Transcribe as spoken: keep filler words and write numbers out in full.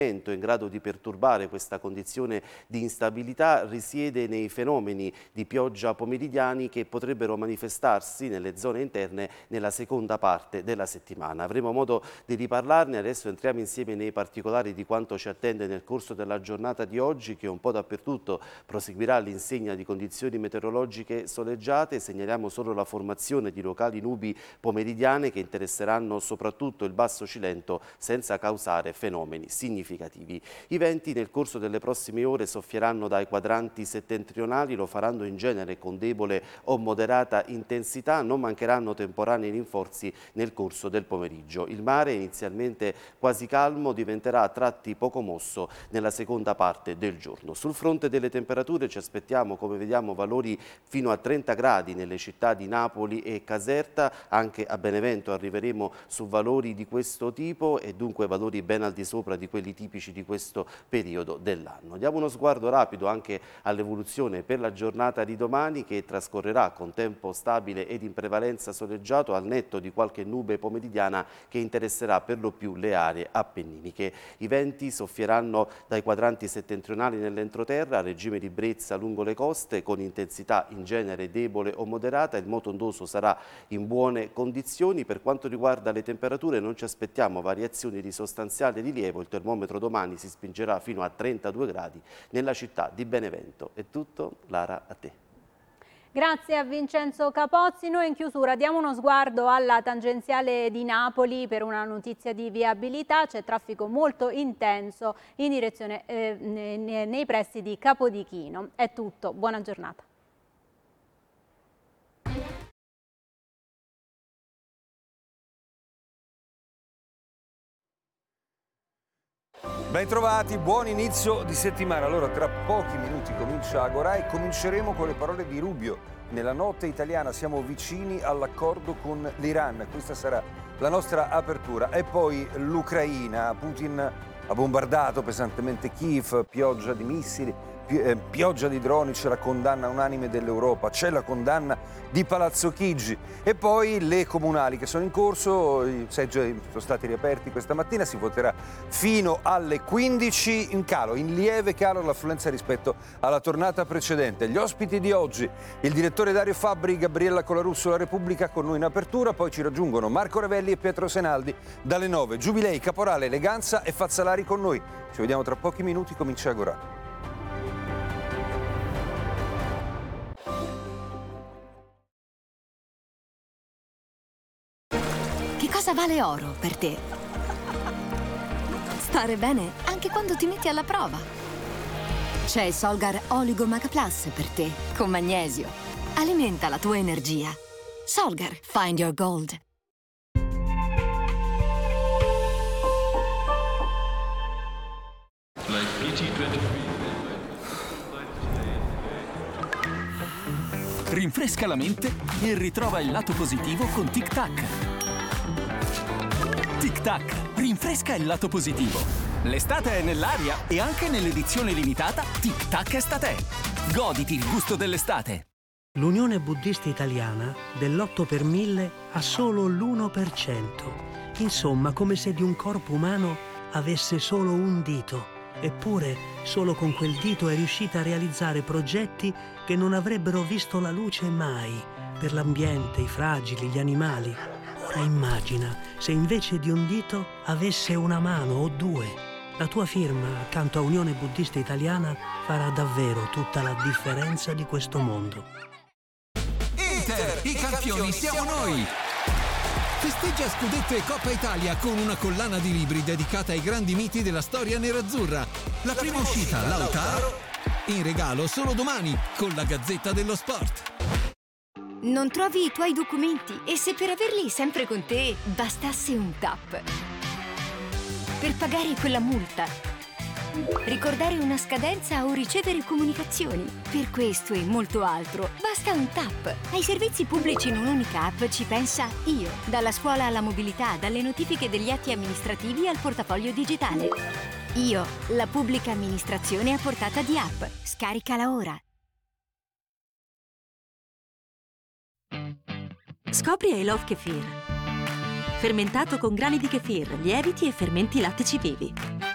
in grado di perturbare questa condizione di instabilità risiede nei fenomeni di pioggia pomeridiani che potrebbero manifestarsi nelle zone interne nella seconda parte della settimana. Avremo modo di riparlarne, adesso entriamo insieme nei particolari di quanto ci attende nel corso della giornata di oggi, che un po' dappertutto proseguirà all'insegna di condizioni meteorologiche soleggiate. Segnaliamo solo la formazione di locali nubi pomeridiane che interesseranno soprattutto il Basso Cilento senza causare fenomeni significativi. I venti nel corso delle prossime ore soffieranno dai quadranti settentrionali, lo faranno in genere con debole o moderata intensità, non mancheranno temporanei rinforzi nel corso del pomeriggio. Il mare, inizialmente quasi calmo, diventerà a tratti poco mosso nella seconda parte del giorno. Sul fronte delle temperature ci aspettiamo, come vediamo, valori fino a trenta gradi nelle città di Napoli e Caserta, anche a Benevento arriveremo su valori di questo tipo e dunque valori ben al di sopra di quelli tipici di questo periodo dell'anno. Diamo uno sguardo rapido anche all'evoluzione per la giornata di domani, che trascorrerà con tempo stabile ed in prevalenza soleggiato, al netto di qualche nube pomeridiana che interesserà per lo più le aree appenniniche. I venti soffieranno dai quadranti settentrionali nell'entroterra, a regime di brezza lungo le coste, con intensità in genere debole o moderata. Il moto ondoso sarà in buone condizioni. Per quanto riguarda le temperature non ci aspettiamo variazioni di sostanziale rilievo. Il termometro domani si spingerà fino a trentadue gradi nella città di Benevento. È tutto, Lara, a te. Grazie a Vincenzo Capozzi. Noi in chiusura diamo uno sguardo alla tangenziale di Napoli per una notizia di viabilità. C'è traffico molto intenso in direzione eh, nei, nei pressi di Capodichino. È tutto, buona giornata. Bentrovati, buon inizio di settimana. Allora, tra pochi minuti comincia Agorà e cominceremo con le parole di Rubio. Nella notte italiana siamo vicini all'accordo con l'Iran, questa sarà la nostra apertura. E poi l'Ucraina, Putin ha bombardato pesantemente Kiev, pioggia di missili, pioggia di droni, c'è la condanna unanime dell'Europa, c'è la condanna di Palazzo Chigi e poi le comunali che sono in corso, i seggi sono stati riaperti questa mattina, si voterà fino alle quindici, in calo, in lieve calo l'affluenza rispetto alla tornata precedente. Gli ospiti di oggi, il direttore Dario Fabbri, Gabriella Colarusso, La Repubblica con noi in apertura, poi ci raggiungono Marco Ravelli e Pietro Senaldi dalle nove, Giubilei, Caporale, Eleganza e Fazzalari con noi. Ci vediamo tra pochi minuti, comincia Agorà. Cosa vale oro per te? Stare bene anche quando ti metti alla prova. C'è il Solgar Oligo Maca Plus per te, con magnesio. Alimenta la tua energia. Solgar, find your gold. Rinfresca la mente e ritrova il lato positivo con Tic Tac. Tic Tac, rinfresca il lato positivo. L'estate è nell'aria e anche nell'edizione limitata Tic Tac Estate. Goditi il gusto dell'estate. L'Unione Buddista Italiana dell'otto per mille ha solo l'uno per cento. Insomma, come se di un corpo umano avesse solo un dito. Eppure, solo con quel dito è riuscita a realizzare progetti che non avrebbero visto la luce mai, per l'ambiente, i fragili, gli animali. Ora immagina se invece di un dito avesse una mano o due. La tua firma accanto a Unione Buddista Italiana farà davvero tutta la differenza di questo mondo. Inter, i campioni siamo noi! Festeggia scudetto e Coppa Italia con una collana di libri dedicata ai grandi miti della storia nerazzurra. La prima uscita, Lautaro, in regalo solo domani con la Gazzetta dello Sport. Non trovi i tuoi documenti e se per averli sempre con te bastasse un tap per pagare quella multa, ricordare una scadenza o ricevere comunicazioni. Per questo e molto altro basta un tap. Ai servizi pubblici in un'unica app ci pensa Io. Dalla scuola alla mobilità, dalle notifiche degli atti amministrativi al portafoglio digitale. Io, la pubblica amministrazione a portata di app. Scaricala ora. Scopri I Love Kefir. Fermentato con grani di kefir, lieviti e fermenti lattici vivi.